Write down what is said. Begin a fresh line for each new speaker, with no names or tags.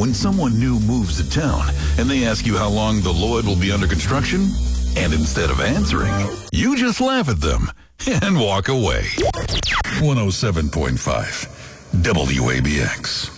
when someone new moves to town and they ask you how long the Lloyd will be under construction? And instead of answering, you just laugh at them and walk away. 107.5 WABX.